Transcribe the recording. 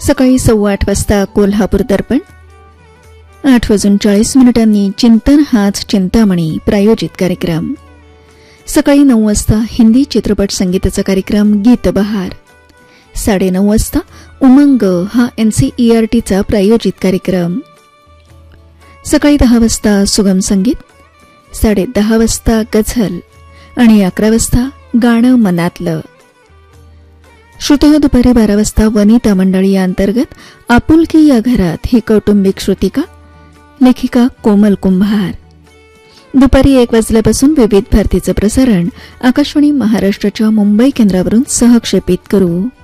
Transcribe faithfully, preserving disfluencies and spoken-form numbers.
सकाळी सव्वा आठ वाजता कोल्हापूर दर्पण, आठ वाजून चाळीस मिनिटांनी चिंतन हाच चिंतामणी प्रायोजित कार्यक्रम. सकाळी नऊ वाजता हिंदी चित्रपट संगीताचा कार्यक्रम गीत बहार. साडेनऊ वाजता उमंग हा एनसीईआरटीचा प्रायोजित कार्यक्रम. सकाळी दहा वाजता सुगम संगीत, साडे दहा वाजता गझल आणि अकरा वाजता गाणं मनातलं. श्रोते, दुपारी बारा वाजता वनिता मंडळी या अंतर्गत आपुलकी या घरात ही कौटुंबिक श्रुतिका, लेखिका कोमल कुंभार. दुपारी एक वाजल्यापासून विविध भारतीचं प्रसारण आकाशवाणी महाराष्ट्राच्या मुंबई केंद्रावरून सहक्षेपित करू.